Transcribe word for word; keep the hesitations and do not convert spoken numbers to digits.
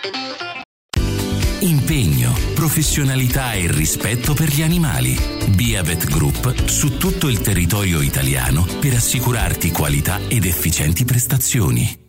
Impegno, professionalità e rispetto per gli animali. Biavet Group su tutto il territorio italiano per assicurarti qualità ed efficienti prestazioni.